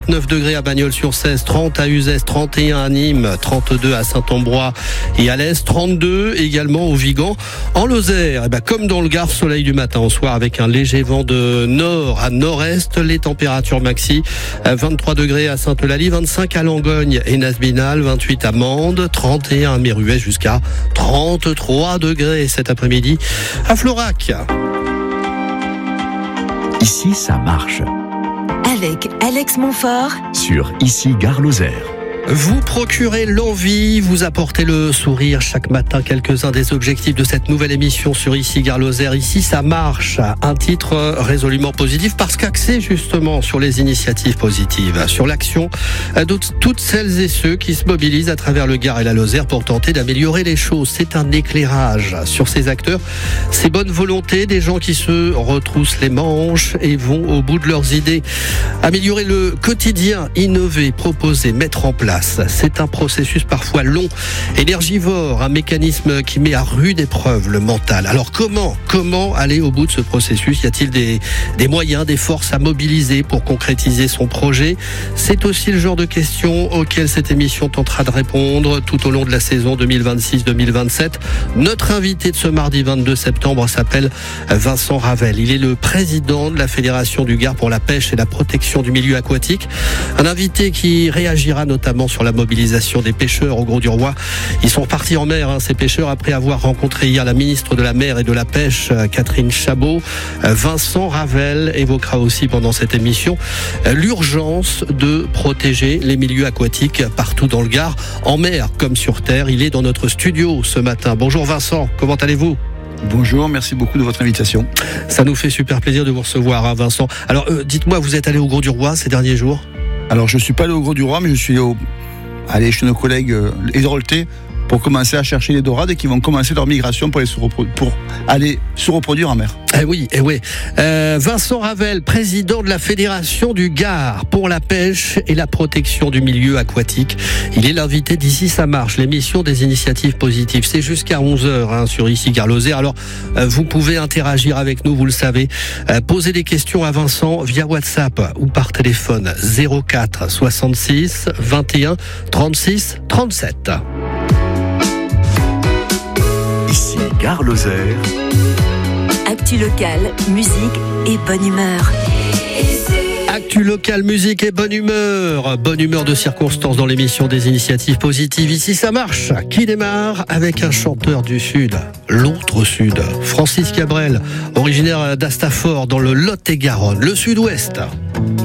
29 degrés à Bagnols-sur-Cèze, 30 à Uzès, 31 à Nîmes, 32 à Saint-Ambrois et à l'Est, 32 également au Vigan. En Lozère, comme dans le Gard, soleil du matin au soir avec un léger vent de nord à nord-est. Les températures maxi, 23 degrés à Sainte-Eulalie, 25 à Langogne et Nasbinal, 28 à Mende, 31 à Méruès jusqu'à 33 degrés cet après-midi à Florac. Ici, ça marche. Avec Alex Montfort Sur Ici, Gare Lozère. Vous procurez l'envie, vous apportez le sourire chaque matin. Quelques-uns des objectifs de cette nouvelle émission sur Ici Gare Lozère. Ici, ça marche. Un titre résolument positif parce qu'axé justement sur les initiatives positives, sur l'action de toutes celles et ceux qui se mobilisent à travers le Gard et la Lozère pour tenter d'améliorer les choses. C'est un éclairage sur ces acteurs, ces bonnes volontés, des gens qui se retroussent les manches et vont au bout de leurs idées. Améliorer le quotidien, innover, proposer, mettre en place. C'est un processus parfois long, énergivore, un mécanisme qui met à rude épreuve le mental. Alors comment aller au bout de ce processus ? Y a-t-il des moyens, des forces à mobiliser pour concrétiser son projet ? C'est aussi le genre de questions auxquelles cette émission tentera de répondre tout au long de la saison 2026-2027. Notre invité de ce mardi 22 septembre s'appelle Vincent Ravel. Il est le président de la Fédération du Gard pour la pêche et la protection du milieu aquatique. Un invité qui réagira notamment sur la mobilisation des pêcheurs au Grau-du-Roi. Ils sont repartis en mer, ces pêcheurs, après avoir rencontré hier la ministre de la Mer et de la Pêche, Catherine Chabot. Vincent Ravel évoquera aussi pendant cette émission l'urgence de protéger les milieux aquatiques partout dans le Gard, en mer comme sur terre. Il est dans notre studio ce matin. Bonjour Vincent, comment allez-vous ? Bonjour, merci beaucoup de votre invitation. Ça nous fait super plaisir de vous recevoir, Vincent. Alors, dites-moi, vous êtes allé au Grau-du-Roi ces derniers jours ? Alors, je ne suis pas allé au Grau-du-Roi, mais je suis allé chez nos collègues hédroltais pour commencer à chercher les dorades et qui vont commencer leur migration pour aller se reproduire en mer. Eh oui. Vincent Ravel, président de la Fédération du Gard pour la pêche et la protection du milieu aquatique. Il est l'invité d'Ici ça marche, l'émission des initiatives positives. C'est jusqu'à 11h sur Ici Gare Lozère. Alors, vous pouvez interagir avec nous, vous le savez. Posez des questions à Vincent via WhatsApp ou par téléphone 04 66 21 36 37. Ici, Gare Lozère. Actu locale, musique et bonne humeur. Actu locale, musique et bonne humeur. Bonne humeur de circonstance dans l'émission des initiatives positives. Ici, ça marche. Qui démarre avec un chanteur du Sud, l'autre Sud, Francis Cabrel, originaire d'Astafort dans le Lot-et-Garonne, le Sud-Ouest.